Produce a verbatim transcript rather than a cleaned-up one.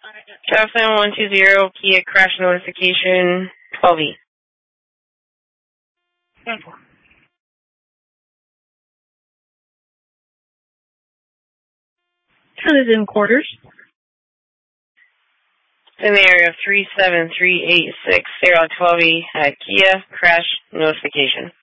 Travel seven one two zero, Kia crash notification, twelve E. Citizen quarters. In the area of three seven three eight six, zero twelve E, uh, Kia crash notification.